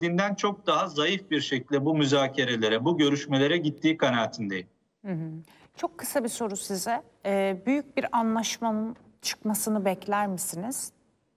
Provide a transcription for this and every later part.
beklediğinden çok daha zayıf bir şekilde bu müzakerelere, bu görüşmelere gittiği kanaatindeyim. Hı hı. Çok kısa bir soru size. Büyük bir anlaşmanın çıkmasını bekler misiniz?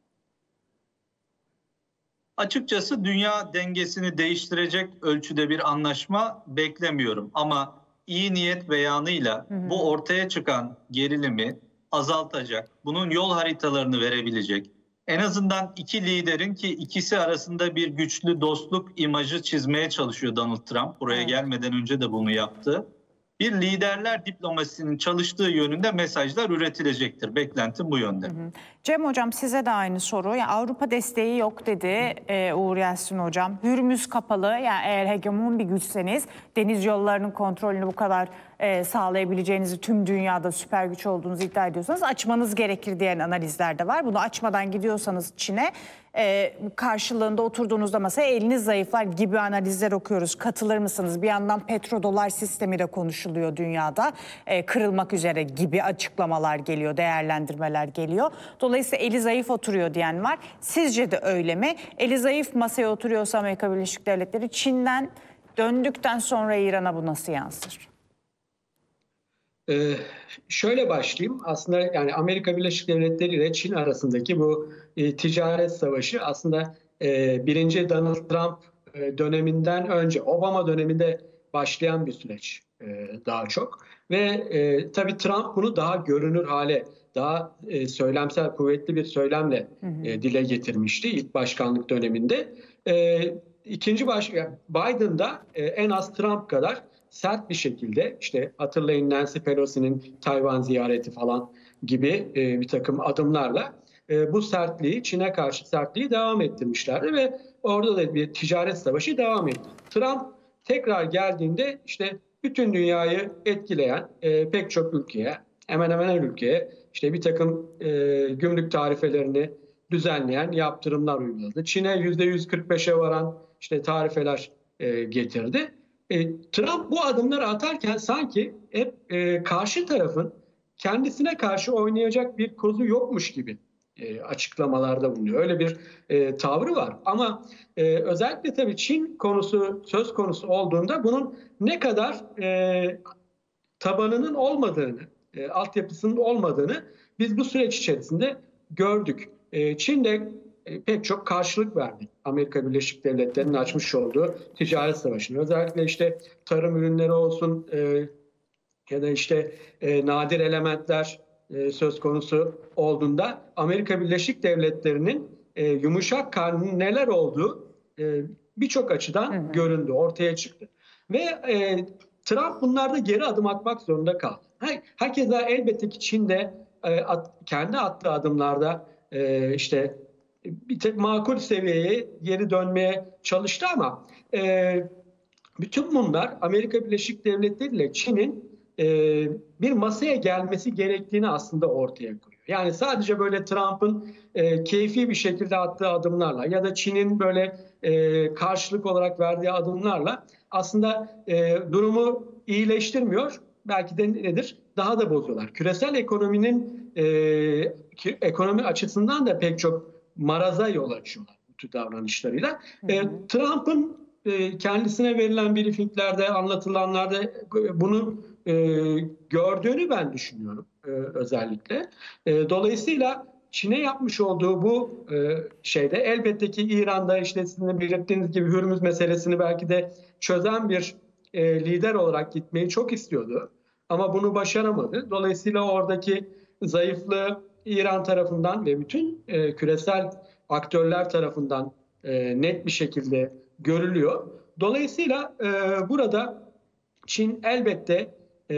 Açıkçası dünya dengesini değiştirecek ölçüde bir anlaşma beklemiyorum. Ama iyi niyet beyanıyla bu ortaya çıkan gerilimi azaltacak, bunun yol haritalarını verebilecek, en azından iki liderin ki ikisi arasında bir güçlü dostluk imajı çizmeye çalışıyor Donald Trump. Buraya Evet. gelmeden önce de bunu yaptı. Bir liderler diplomasisinin çalıştığı yönünde mesajlar üretilecektir. Beklentim bu yönde. Cem Hocam size de aynı soru. Yani Avrupa desteği yok dedi Uğur Yalçın Hocam. Hürmüz kapalı. Yani eğer hegemon bir güçseniz deniz yollarının kontrolünü bu kadar sağlayabileceğinizi, tüm dünyada süper güç olduğunuzu iddia ediyorsanız açmanız gerekir diyen analizler de var. Bunu açmadan gidiyorsanız Çin'e karşılığında oturduğunuzda masaya eliniz zayıflar gibi analizler okuyoruz. Katılır mısınız? Bir yandan petrodolar sistemi de konuşuluyor dünyada. Kırılmak üzere gibi açıklamalar geliyor, değerlendirmeler geliyor. Dolayısıyla eli zayıf oturuyor diyen var. Sizce de öyle mi? Eli zayıf masaya oturuyorsa Amerika Birleşik Devletleri, Çin'den döndükten sonra İran'a bu nasıl yansır? Şöyle başlayayım. Aslında yani Amerika Birleşik Devletleri ile Çin arasındaki bu ticaret savaşı aslında birinci Donald Trump döneminden önce, Obama döneminde başlayan bir süreç daha çok. Ve tabii Trump bunu daha görünür hale, daha söylemsel, kuvvetli bir söylemle dile getirmişti ilk başkanlık döneminde. İkinci Biden'da en az Trump kadar sert bir şekilde, işte hatırlayın Nancy Pelosi'nin Tayvan ziyareti falan gibi bir takım adımlarla bu sertliği, Çin'e karşı sertliği devam ettirmişlerdi ve orada da bir ticaret savaşı devam etti. Trump tekrar geldiğinde işte bütün dünyayı etkileyen pek çok ülkeye, hemen hemen her ülkeye işte bir takım gümrük tarifelerini düzenleyen yaptırımlar uyguladı. Çin'e %145'e varan işte tarifeler getirdi. Trump bu adımları atarken sanki hep karşı tarafın kendisine karşı oynayacak bir kozu yokmuş gibi açıklamalarda bulunuyor. Öyle bir tavrı var. Ama özellikle tabii Çin konusu söz konusu olduğunda bunun ne kadar tabanının olmadığını, altyapısının olmadığını biz bu süreç içerisinde gördük. Çin de pek çok karşılık verdi Amerika Birleşik Devletleri'nin açmış olduğu ticaret savaşına. Özellikle işte tarım ürünleri olsun ya da işte nadir elementler söz konusu olduğunda Amerika Birleşik Devletleri'nin yumuşak karnının neler olduğu birçok açıdan göründü, ortaya çıktı. Ve Trump bunlarda geri adım atmak zorunda kaldı. Herkese elbette ki Çin de kendi attığı adımlarda işte bir tek makul seviyeye geri dönmeye çalıştı ama bütün bunlar Amerika Birleşik Devletleri ile Çin'in bir masaya gelmesi gerektiğini aslında ortaya koyuyor. Yani sadece böyle Trump'ın keyfi bir şekilde attığı adımlarla ya da Çin'in böyle karşılık olarak verdiği adımlarla aslında durumu iyileştirmiyor. Belki de nedir? Daha da bozuyorlar. Küresel ekonominin ekonomi açısından da pek çok maraza yol açıyorlar bu tür davranışlarıyla. Trump'ın kendisine verilen briefinglerde, anlatılanlarda bunu gördüğünü ben düşünüyorum özellikle. Dolayısıyla Çin'e yapmış olduğu bu şeyde elbette ki İran'da işte sizin de belirttiğiniz gibi Hürmüz meselesini belki de çözen bir lider olarak gitmeyi çok istiyordu. Ama bunu başaramadı. Dolayısıyla oradaki zayıflığı İran tarafından ve bütün küresel aktörler tarafından net bir şekilde görülüyor. Dolayısıyla burada Çin elbette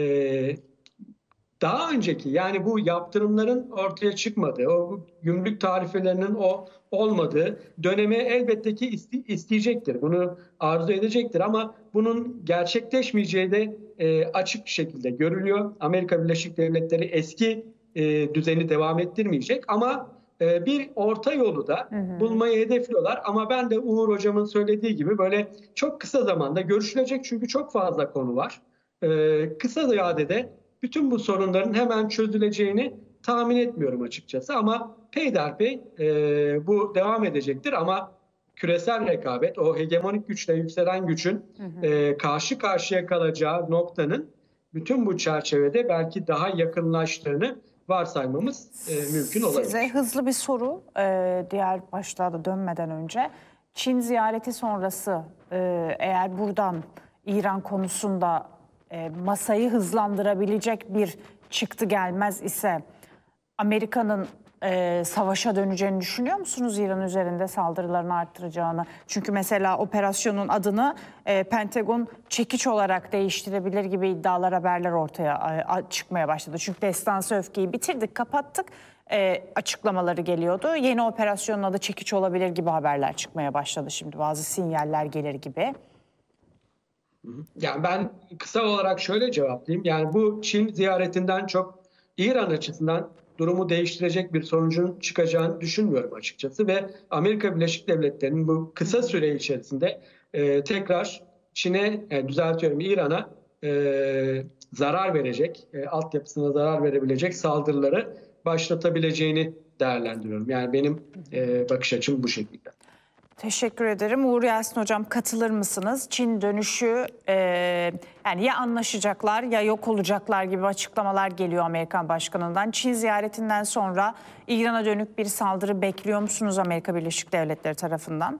daha önceki yani bu yaptırımların ortaya çıkmadığı, o gümrük tarifelerinin olmadığı dönemi elbette ki isteyecektir. Bunu arzu edecektir ama bunun gerçekleşmeyeceği de açık bir şekilde görülüyor. Amerika Birleşik Devletleri eski düzeni devam ettirmeyecek ama bir orta yolu da bulmayı hedefliyorlar. Ama ben de Uğur Hocam'ın söylediği gibi böyle çok kısa zamanda görüşülecek çünkü çok fazla konu var. Kısa vadede bütün bu sorunların hemen çözüleceğini tahmin etmiyorum açıkçası ama peyderpey bu devam edecektir ama küresel rekabet, o hegemonik güçle yükselen gücün karşı karşıya kalacağı noktanın bütün bu çerçevede belki daha yakınlaştığını varsaymamız mümkün olabilir. Size hızlı bir soru, diğer başlığa da dönmeden önce. Çin ziyareti sonrası eğer buradan İran konusunda masayı hızlandırabilecek bir çıktı gelmez ise Amerika'nın savaşa döneceğini düşünüyor musunuz? İran üzerinde saldırılarını arttıracağını. Çünkü mesela operasyonun adını Pentagon çekiç olarak değiştirebilir gibi iddialar, haberler ortaya çıkmaya başladı. Çünkü destansı öfkeyi bitirdik, kapattık açıklamaları geliyordu. Yeni operasyonun adı çekiç olabilir gibi haberler çıkmaya başladı şimdi. Bazı sinyaller gelir gibi. Yani ben kısa olarak şöyle cevaplayayım. Yani bu Çin ziyaretinden çok İran açısından durumu değiştirecek bir sonucun çıkacağını düşünmüyorum açıkçası ve Amerika Birleşik Devletleri'nin bu kısa süre içerisinde tekrar Çin'e, düzeltiyorum, İran'a zarar verecek, altyapısına zarar verebilecek saldırıları başlatabileceğini değerlendiriyorum. Yani benim bakış açım bu şekilde. Teşekkür ederim. Uğur Yasin Hocam, katılır mısınız? Çin dönüşü yani ya anlaşacaklar ya yok olacaklar gibi açıklamalar geliyor Amerikan Başkanı'ndan. Çin ziyaretinden sonra İran'a dönük bir saldırı bekliyor musunuz Amerika Birleşik Devletleri tarafından?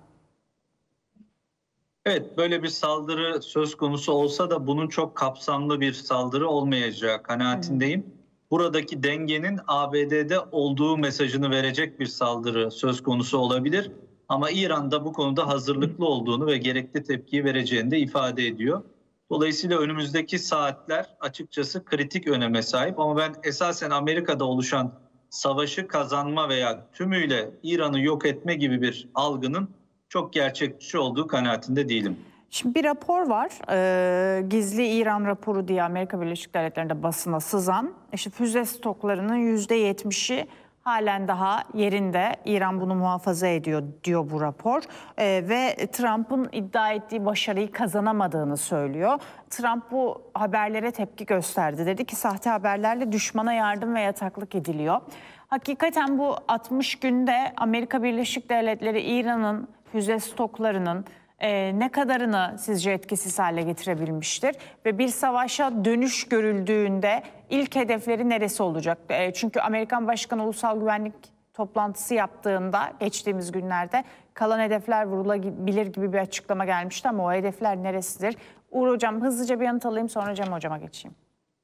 Evet, böyle bir saldırı söz konusu olsa da bunun çok kapsamlı bir saldırı olmayacağı kanaatindeyim. Buradaki dengenin ABD'de olduğu mesajını verecek bir saldırı söz konusu olabilir. Ama İran da bu konuda hazırlıklı olduğunu ve gerekli tepkiyi vereceğini de ifade ediyor. Dolayısıyla önümüzdeki saatler açıkçası kritik öneme sahip. Ama ben esasen Amerika'da oluşan savaşı kazanma veya tümüyle İran'ı yok etme gibi bir algının çok gerçekçi olduğu kanaatinde değilim. Şimdi bir rapor var, gizli İran raporu diye Amerika Birleşik Devletleri'nde basına sızan. İşte füze stoklarının %70'i halen daha yerinde. İran bunu muhafaza ediyor diyor bu rapor. Ve Trump'ın iddia ettiği başarıyı kazanamadığını söylüyor. Trump bu haberlere tepki gösterdi. Dedi ki sahte haberlerle düşmana yardım ve yataklık ediliyor. Hakikaten bu 60 günde Amerika Birleşik Devletleri İran'ın füze stoklarının ne kadarını sizce etkisiz hale getirebilmiştir? Ve bir savaşa dönüş görüldüğünde ilk hedefleri neresi olacak? Çünkü Amerikan Başkanı ulusal güvenlik toplantısı yaptığında geçtiğimiz günlerde kalan hedefler vurulabilir gibi bir açıklama gelmişti ama o hedefler neresidir? Uğur Hocam, hızlıca bir yanıt alayım, sonra Cem Hocam'a geçeyim.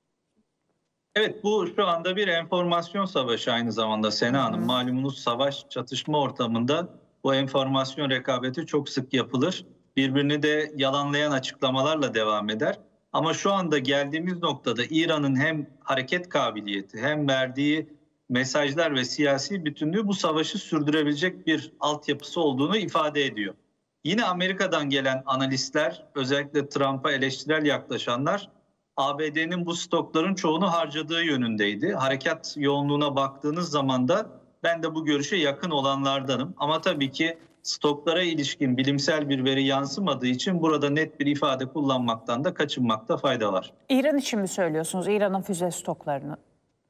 Evet, bu şu anda bir enformasyon savaşı aynı zamanda Sena Hanım. Malumunuz savaş, çatışma ortamında bu enformasyon rekabeti çok sık yapılır. Birbirini de yalanlayan açıklamalarla devam eder. Ama şu anda geldiğimiz noktada İran'ın hem hareket kabiliyeti hem verdiği mesajlar ve siyasi bütünlüğü bu savaşı sürdürebilecek bir altyapısı olduğunu ifade ediyor. Yine Amerika'dan gelen analistler, özellikle Trump'a eleştirel yaklaşanlar, ABD'nin bu stokların çoğunu harcadığı yönündeydi. Harekat yoğunluğuna baktığınız zaman da ben de bu görüşe yakın olanlardanım. Ama tabii ki stoklara ilişkin bilimsel bir veri yansımadığı için burada net bir ifade kullanmaktan da kaçınmakta fayda var. İran için mi söylüyorsunuz, İran'ın füze stoklarını?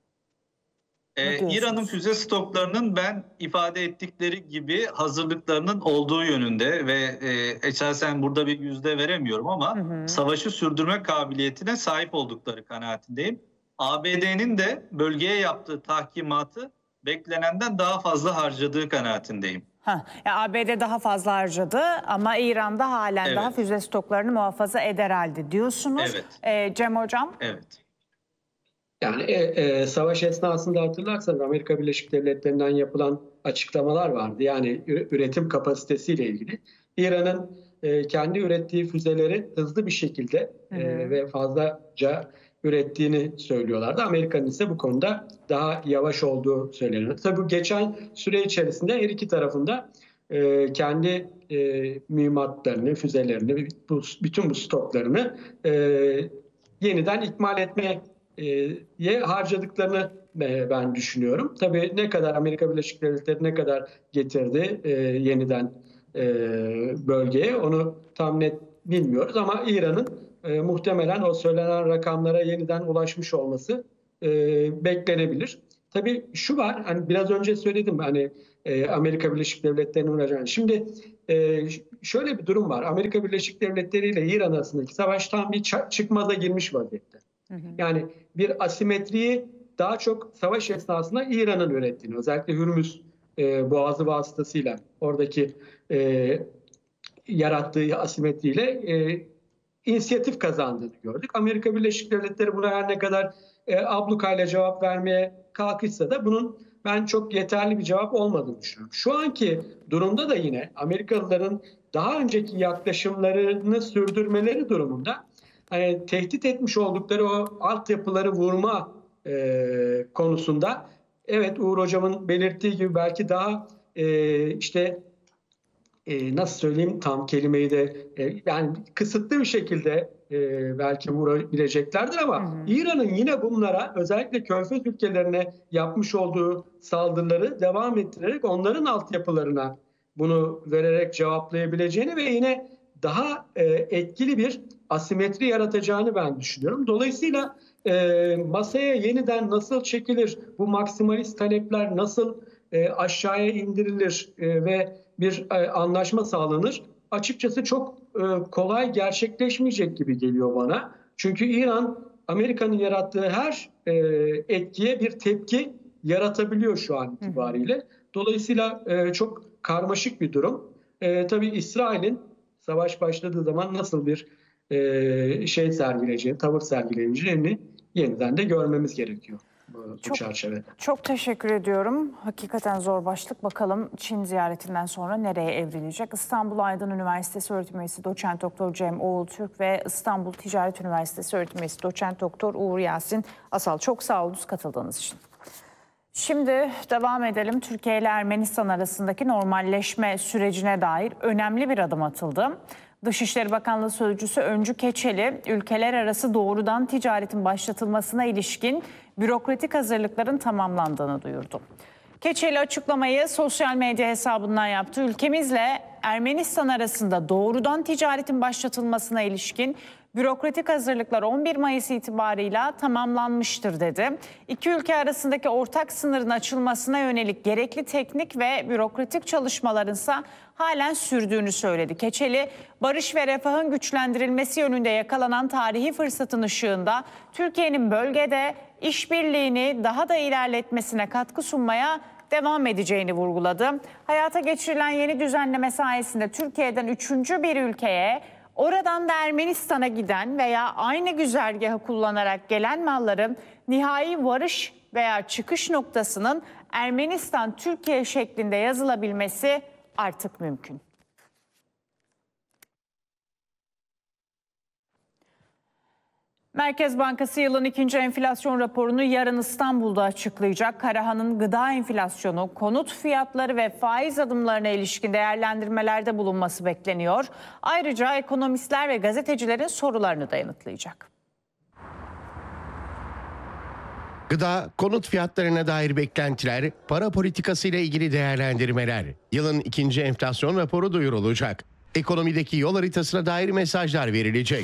İran'ın füze stoklarının ben ifade ettikleri gibi hazırlıklarının olduğu yönünde ve esasen burada bir yüzde veremiyorum ama savaşı sürdürme kabiliyetine sahip oldukları kanaatindeyim. ABD'nin de bölgeye yaptığı tahkimatı beklenenden daha fazla harcadığı kanaatindeyim. Yani ABD daha fazla harcadı ama İran'da halen daha füze stoklarını muhafaza eder halde diyorsunuz. Evet. Cem Hocam? Evet. Yani savaş esnasında hatırlarsanız Amerika Birleşik Devletleri'nden yapılan açıklamalar vardı. Yani üretim kapasitesiyle ilgili. İran'ın kendi ürettiği füzeleri hızlı bir şekilde ve fazlaca ürettiğini söylüyorlardı. Amerika'nın ise bu konuda daha yavaş olduğu söyleniyor. Tabii bu geçen süre içerisinde her iki tarafında kendi mühimmatlarını, füzelerini, bütün bu stoklarını yeniden ikmal etmeye harcadıklarını ben düşünüyorum. Tabii ne kadar Amerika Birleşik Devletleri ne kadar getirdi yeniden bölgeye onu tam net bilmiyoruz ama İran'ın muhtemelen o söylenen rakamlara yeniden ulaşmış olması beklenebilir. Tabii şu var, hani biraz önce söyledim, hani Amerika Birleşik Devletleri'nin uğraşacağını. Şimdi şöyle bir durum var. Amerika Birleşik Devletleri ile İran arasındaki savaş tam bir çıkmaza girmiş vaziyette. Yani bir asimetriyi daha çok savaş esnasında İran'ın ürettiğini, özellikle Hürmüz Boğazı vasıtasıyla oradaki yarattığı asimetriyle inisiyatif kazandığını gördük. Amerika Birleşik Devletleri buna her ne kadar ablukayla cevap vermeye kalkışsa da bunun ben çok yeterli bir cevap olmadığını düşünüyorum. Şu anki durumda da yine Amerikalıların daha önceki yaklaşımlarını sürdürmeleri durumunda hani tehdit etmiş oldukları o altyapıları vurma konusunda, evet, Uğur Hocam'ın belirttiği gibi belki daha nasıl söyleyeyim tam kelimeyi de yani kısıtlı bir şekilde belki vurabileceklerdir ama İran'ın yine bunlara, özellikle Körfez ülkelerine yapmış olduğu saldırıları devam ettirerek onların altyapılarına bunu vererek cevaplayabileceğini ve yine daha etkili bir asimetri yaratacağını ben düşünüyorum. Dolayısıyla masaya yeniden nasıl çekilir, bu maksimalist talepler nasıl aşağıya indirilir ve bir anlaşma sağlanır, açıkçası çok kolay gerçekleşmeyecek gibi geliyor bana. Çünkü İran, Amerika'nın yarattığı her etkiye bir tepki yaratabiliyor şu an itibariyle. Dolayısıyla çok karmaşık bir durum. Tabii İsrail'in savaş başladığı zaman nasıl bir tavır sergileyeceğini yeniden de görmemiz gerekiyor bu çerçevede. Çok teşekkür ediyorum. Hakikaten zor başlık. Bakalım Çin ziyaretinden sonra nereye evrilecek? İstanbul Aydın Üniversitesi öğretim üyesi doçent doktor Cem Oğultürk ve İstanbul Ticaret Üniversitesi öğretim üyesi doçent doktor Uğur Yasin Asal. Çok sağ olun katıldığınız için. Şimdi devam edelim. Türkiye ile Ermenistan arasındaki normalleşme sürecine dair önemli bir adım atıldı. Dışişleri Bakanlığı Sözcüsü Öncü Keçeli, ülkeler arası doğrudan ticaretin başlatılmasına ilişkin bürokratik hazırlıkların tamamlandığını duyurdu. Keçeli açıklamayı sosyal medya hesabından yaptı. Ülkemizle Ermenistan arasında doğrudan ticaretin başlatılmasına ilişkin bürokratik hazırlıklar 11 Mayıs itibarıyla tamamlanmıştır dedi. İki ülke arasındaki ortak sınırın açılmasına yönelik gerekli teknik ve bürokratik çalışmaların ise halen sürdüğünü söyledi. Keçeli, barış ve refahın güçlendirilmesi yönünde yakalanan tarihi fırsatın ışığında Türkiye'nin bölgede işbirliğini daha da ilerletmesine katkı sunmaya devam edeceğini vurguladı. Hayata geçirilen yeni düzenleme sayesinde Türkiye'den üçüncü bir ülkeye, oradan da Ermenistan'a giden veya aynı güzergahı kullanarak gelen malların nihai varış veya çıkış noktasının Ermenistan-Türkiye şeklinde yazılabilmesi artık mümkün. Merkez Bankası yılın ikinci enflasyon raporunu yarın İstanbul'da açıklayacak. Karahan'ın gıda enflasyonu, konut fiyatları ve faiz adımlarına ilişkin değerlendirmelerde bulunması bekleniyor. Ayrıca ekonomistler ve gazetecilerin sorularını da yanıtlayacak. Gıda, konut fiyatlarına dair beklentiler, para politikası ile ilgili değerlendirmeler. Yılın ikinci enflasyon raporu duyurulacak. Ekonomideki yol haritasına dair mesajlar verilecek.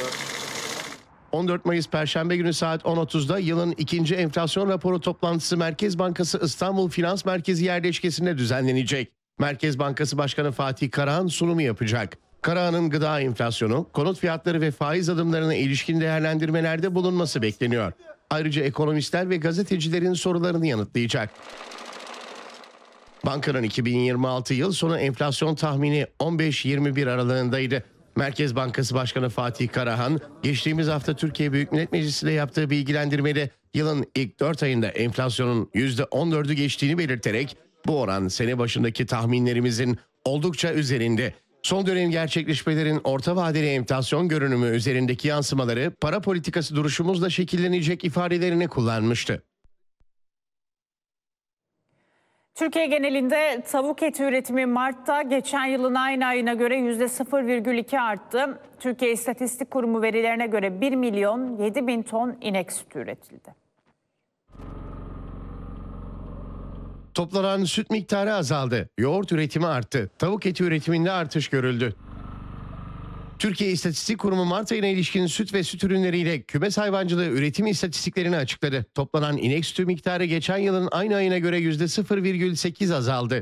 14 Mayıs Perşembe günü saat 10.30'da yılın ikinci enflasyon raporu toplantısı Merkez Bankası İstanbul Finans Merkezi yerleşkesinde düzenlenecek. Merkez Bankası Başkanı Fatih Karahan sunumu yapacak. Karahan'ın gıda enflasyonu, konut fiyatları ve faiz adımlarına ilişkin değerlendirmelerde bulunması bekleniyor. Ayrıca ekonomistler ve gazetecilerin sorularını yanıtlayacak. Bankanın 2026 yıl sonu enflasyon tahmini 15-21 aralığındaydı. Merkez Bankası Başkanı Fatih Karahan, geçtiğimiz hafta Türkiye Büyük Millet Meclisi'nde yaptığı bilgilendirmede yılın ilk 4 ayında enflasyonun %14'ü geçtiğini belirterek bu oran sene başındaki tahminlerimizin oldukça üzerinde. Son dönem gerçekleşmelerin orta vadeli enflasyon görünümü üzerindeki yansımaları para politikası duruşumuzla şekillenecek ifadelerini kullanmıştı. Türkiye genelinde tavuk eti üretimi Mart'ta geçen yılın aynı ayına göre %0,2 arttı. Türkiye İstatistik Kurumu verilerine göre 1.007.000 ton inek sütü üretildi. Toplanan süt miktarı azaldı. Yoğurt üretimi arttı. Tavuk eti üretiminde artış görüldü. Türkiye İstatistik Kurumu Mart ayına ilişkin süt ve süt ürünleriyle kümes hayvancılığı üretim istatistiklerini açıkladı. Toplanan inek sütü miktarı geçen yılın aynı ayına göre %0,8 azaldı.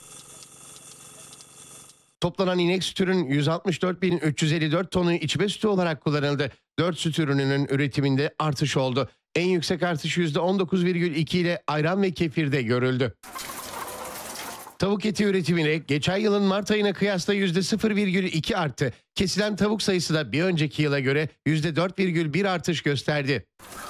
Toplanan inek sütünün 164.354 tonu içme sütü olarak kullanıldı. 4 süt ürününün üretiminde artış oldu. En yüksek artış %19,2 ile ayran ve kefirde görüldü. Tavuk eti üretimine geçen yılın Mart ayına kıyasla %0,2 arttı. Kesilen tavuk sayısı da bir önceki yıla göre %4,1 artış gösterdi.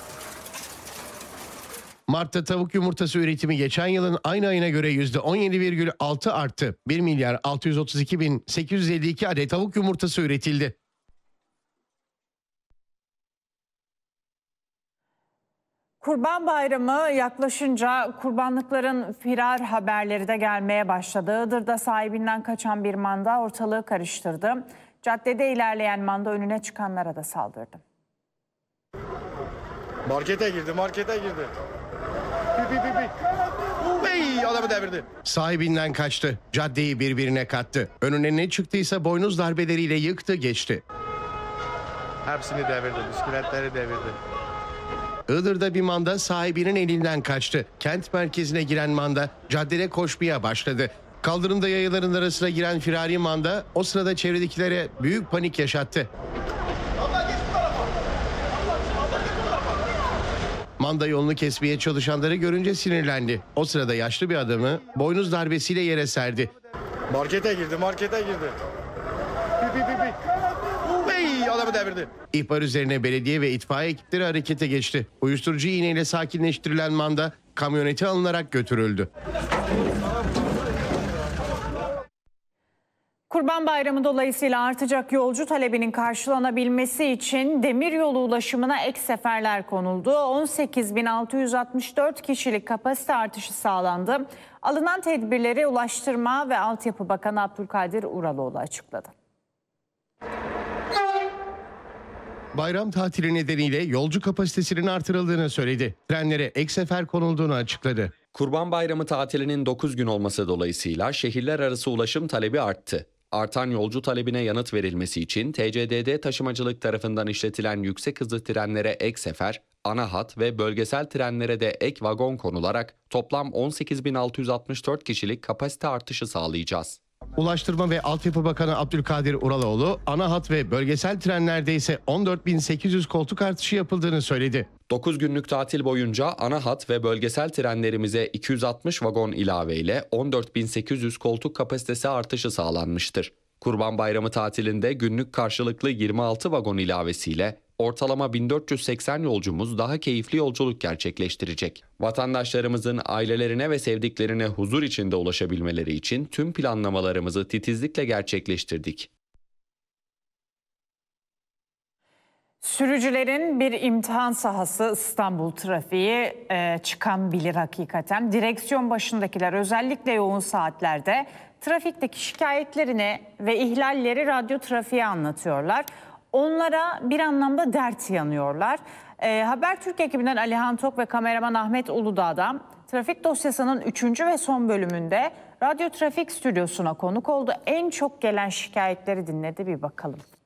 Mart'ta tavuk yumurtası üretimi geçen yılın aynı ayına göre %17,6 arttı. 1.632.852 adet tavuk yumurtası üretildi. Kurban Bayramı yaklaşınca kurbanlıkların firar haberleri de gelmeye başladı. Iğdır'da sahibinden kaçan bir manda ortalığı karıştırdı. Caddede ilerleyen manda önüne çıkanlara da saldırdı. Markete girdi. Ey, adamı devirdi. Sahibinden kaçtı. Caddeyi birbirine kattı. Önüne ne çıktıysa boynuz darbeleriyle yıktı geçti. Hepsini devirdi. Bisikletleri devirdi. Iğdır'da bir manda sahibinin elinden kaçtı. Kent merkezine giren manda caddede koşmaya başladı. Kaldırımda yayaların arasına giren firari manda o sırada çevredekilere büyük panik yaşattı. Manda yolunu kesmeye çalışanları görünce sinirlendi. O sırada yaşlı bir adamı boynuz darbesiyle yere serdi. Markete girdi. Ey, adamı devirdi. İhbar üzerine belediye ve itfaiye ekipleri harekete geçti. Uyuşturucu iğneyle sakinleştirilen manda kamyonete alınarak götürüldü. Kurban Bayramı dolayısıyla artacak yolcu talebinin karşılanabilmesi için demiryolu ulaşımına ek seferler konuldu. 18.664 kişilik kapasite artışı sağlandı. Alınan tedbirleri Ulaştırma ve Altyapı Bakanı Abdülkadir Uraloğlu açıkladı. Bayram tatili nedeniyle yolcu kapasitesinin artırıldığını söyledi. Trenlere ek sefer konulduğunu açıkladı. Kurban Bayramı tatilinin 9 gün olması dolayısıyla şehirler arası ulaşım talebi arttı. Artan yolcu talebine yanıt verilmesi için TCDD Taşımacılık tarafından işletilen yüksek hızlı trenlere ek sefer, ana hat ve bölgesel trenlere de ek vagon konularak toplam 18.664 kişilik kapasite artışı sağlayacağız. Ulaştırma ve Altyapı Bakanı Abdülkadir Uraloğlu, ana hat ve bölgesel trenlerde ise 14.800 koltuk artışı yapıldığını söyledi. 9 günlük tatil boyunca ana hat ve bölgesel trenlerimize 260 vagon ilaveyle 14.800 koltuk kapasitesi artışı sağlanmıştır. Kurban Bayramı tatilinde günlük karşılıklı 26 vagon ilavesiyle ortalama 1480 yolcumuz daha keyifli yolculuk gerçekleştirecek. Vatandaşlarımızın ailelerine ve sevdiklerine huzur içinde ulaşabilmeleri için tüm planlamalarımızı titizlikle gerçekleştirdik. Sürücülerin bir imtihan sahası İstanbul trafiği çıkan bilir hakikaten. Direksiyon başındakiler özellikle yoğun saatlerde trafikteki şikayetlerini ve ihlalleri radyo trafiğe anlatıyorlar. Onlara bir anlamda dert yanıyorlar. Habertürk ekibinden Alihan Tok ve kameraman Ahmet Uludağ'da trafik dosyasının 3. ve son bölümünde radyo trafik stüdyosuna konuk oldu. En çok gelen şikayetleri dinledi, bir bakalım.